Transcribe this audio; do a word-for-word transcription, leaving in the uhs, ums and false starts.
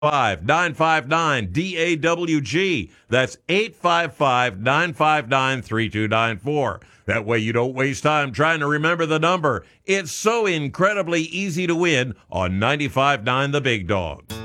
five nine five nine D A W G. That's eight five five nine five nine three two nine four. That way you don't waste time trying to remember the number. It's so incredibly easy to win on ninety-five point nine The Big Dog.